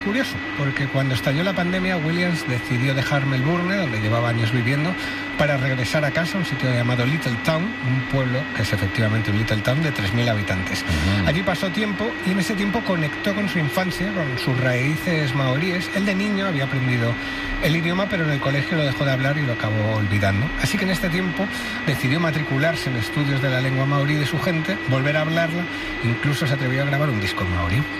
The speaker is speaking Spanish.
Curioso, porque cuando estalló la pandemia, Williams decidió dejar Melbourne, donde llevaba años viviendo, para regresar a casa, a un sitio llamado Little Town, un pueblo que es efectivamente un Little Town de 3.000 habitantes. Allí pasó tiempo y en ese tiempo conectó con su infancia, con sus raíces maoríes. Él de niño había aprendido el idioma, pero en el colegio lo dejó de hablar y lo acabó olvidando. Así que en este tiempo decidió matricularse en estudios de la lengua maorí de su gente, volver a hablarla, incluso se atrevió a grabar un disco en maorí.